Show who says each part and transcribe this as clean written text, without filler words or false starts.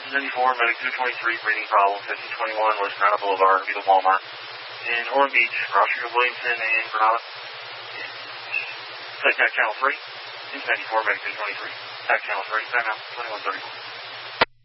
Speaker 1: is 94, Medic 223, breathing problem, 1521 West Granada Boulevard, be the Walmart. In Orland Beach, Roger Williamson and Granada. Flight Tac Channel 3, is 94, Medic 223. Tac Channel 3, time out, 2134.